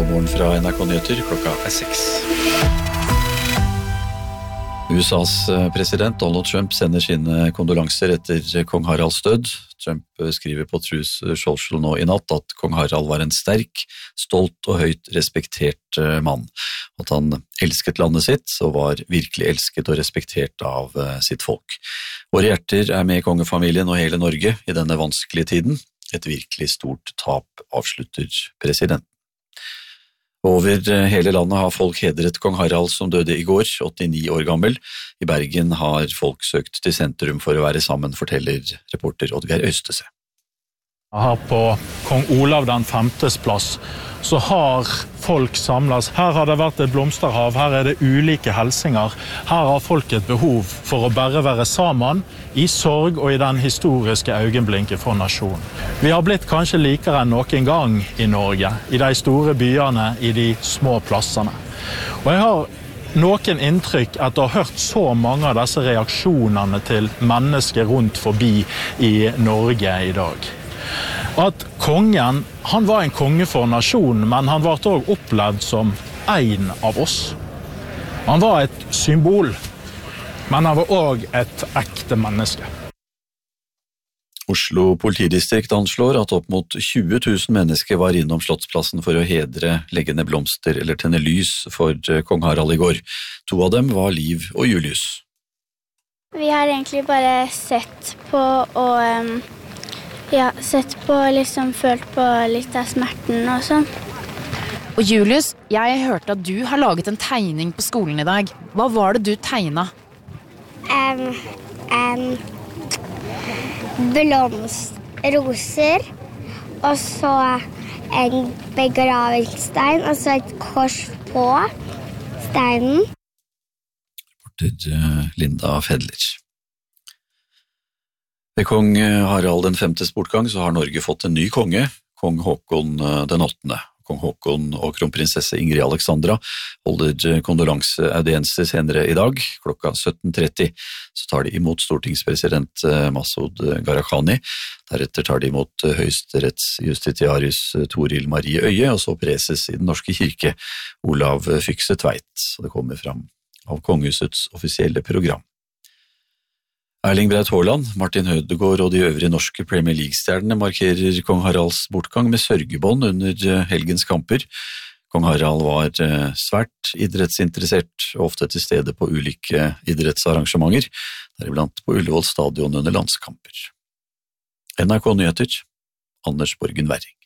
Morgen fra NRK Nyheter, klokka 6. USAs president Donald Trump sender sine kondolanser etter kong Haralds død. Trump skriver på Truth Social nå i natt at kong Harald var en sterk, stolt og høyt respektert mann. At han elsket landet sitt og var virkelig elsket og respektert av sitt folk. Våre hjerter med kongefamilien og hele Norge i denne vanskelige tiden. Et virkelig stort tap, avslutter presidenten. Over hele landet har folk hedret kong Harald som døde i går, 89 år gammel. I Bergen har folk søkt til sentrum for å være sammen, forteller reporter Oddgeir Øystese. Her på kong Olav den 5. plass så har folk samlet. Her har det vært et blomsterhav, her er det ulike helsinger. Her har folk et behov for å bare være sammen i sorg og i den historiske øyeblikket for nasjonen. Vi har blitt kanskje likere enn noen gang i Norge, i de store byene, i de små plassene. Og jeg har noen inntrykk etter å ha hørt så mange av disse reaksjonene til mennesker rundt forbi i Norge i dag. At kongen, han var en konge for nasjonen, men han var også opplevd som en av oss. Han var et symbol, men han var også et ekte menneske. Oslo politidistrikt anslår at opp mot 20 000 mennesker var innom Slottsplassen for å hedre, legge ned blomster eller tenne lys for kong Harald i går. 2 av dem var Liv og Julius. Vi har egentlig bare sett på og liksom følt på litt av smerten og sånn. Og Julius, jeg hørte at du har laget en tegning på skolen i dag. Hva var det du tegnet? Roser, og så en begravelsestein, og så et kors på steinen. Reporter Linda Fedler. Ved kong Harald den 5. bortgang så har Norge fått en ny konge, kong Håkon den 8. Kong Håkon og kronprinsesse Ingrid Alexandra holder kondolanseaudienser senere i dag, klokka 17:30. Så tar de imot stortingspresident Masud Gharahkhani. Deretter tar de imot høyesterettsjustitiarius Toril Marie Øye, og så preses i Den norske kirke Olav Fykse Tveit. Så det kommer fram av kongehusets offisielle program. Erling Braut Haaland, Martin Ødegaard og de øvrige norske Premier League-stjernene markerer kong Haralds bortgang med sørgebånd under helgens kamper. Kong Harald var svært idrettsinteressert og ofte til stede på ulike idrettsarrangementer, deriblant på Ullevål stadion under landskamper. NRK Nyheter, Anders Borgen Werring.